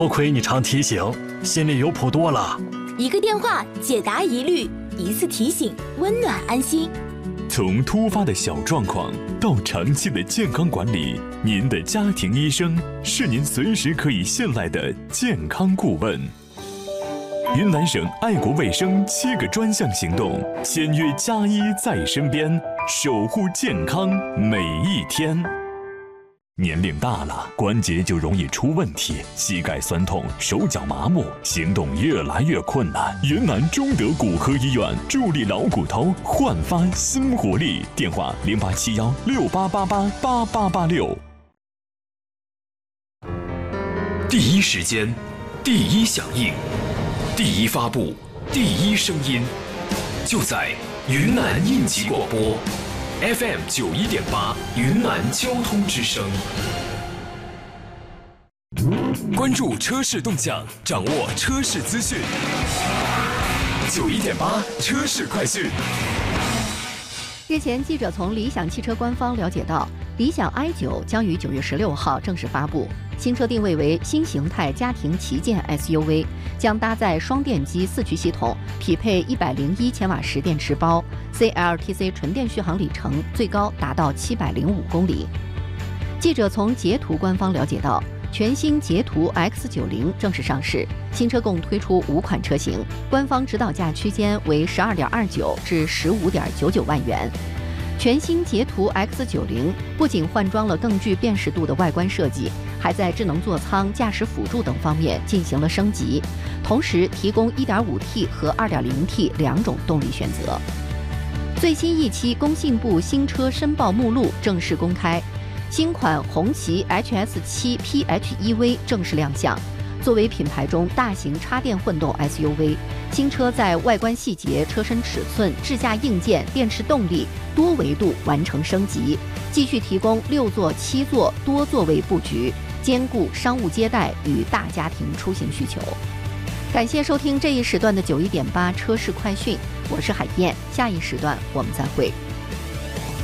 多亏你常提醒，心里有谱多了。 一个电话解答疑虑，一次提醒温暖安心。 从突发的小状况到长期的健康管理，您的家庭医生是您随时可以信赖的健康顾问。云南省爱国卫生7个专项行动，签约加医在身边，守护健康每一天。年龄大了，关节就容易出问题，膝盖酸痛，手脚麻木，行动越来越困难。云南中德骨科医院助力老骨头焕发新活力，电话087168888886。 第一时间，第一响应，第一发布，第一声音，就在云南应急广播。FM 91.8云南交通之声，关注车市动向，掌握车市资讯。91.8车市快讯。 日前，记者从理想汽车官方了解到，理想 i9 将于9月16号正式发布。新车定位为新形态家庭旗舰 SUV， 将搭载双电机4驱系统，匹配101千瓦时电池包 ，CLTC 纯电续航里程最高达到705公里。记者从捷途官方了解到，全新捷途 X90 正式上市，新车共推出5款车型，官方指导价区间为12.29至15.99万元。全新捷途 X90 不仅换装了更具辨识度的外观设计，还在智能座舱、驾驶辅助等方面进行了升级，同时提供 1.5T 和 2.0T 2种动力选择。最新一期工信部新车申报目录正式公开，新款红旗 HS7 PHEV 正式亮相。作为品牌中大型插电混动 SUV， 新车在外观细节、车身尺寸、智驾硬件、电池动力多维度完成升级，继续提供6座、7座多座位布局，兼顾商务接待与大家庭出行需求。感谢收听这一时段的91.8车市快讯，我是海燕，下一时段我们再会。